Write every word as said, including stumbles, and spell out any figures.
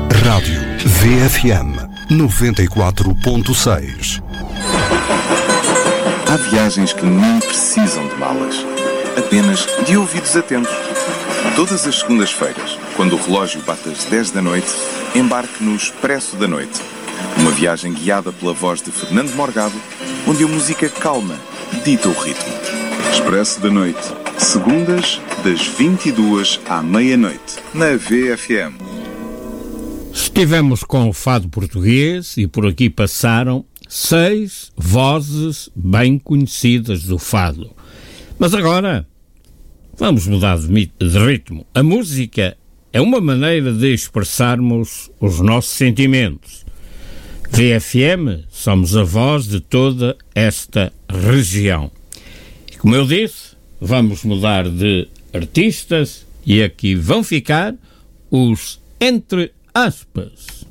Rádio V F M noventa e quatro ponto seis. Há viagens que nem precisam de malas, apenas de ouvidos atentos. Todas as segundas-feiras, quando o relógio bate às dez da noite, embarque no Expresso da Noite. Uma viagem guiada pela voz de Fernando Morgado, onde a música calma dita o ritmo. Expresso da Noite, segundas, das vinte e duas à meia-noite, na V F M. Estivemos com o fado português e por aqui passaram seis vozes bem conhecidas do fado. Mas agora vamos mudar de ritmo. A música é uma maneira de expressarmos os nossos sentimentos. V F M, somos a voz de toda esta região. E como eu disse, vamos mudar de artistas e aqui vão ficar os Entre Aspas.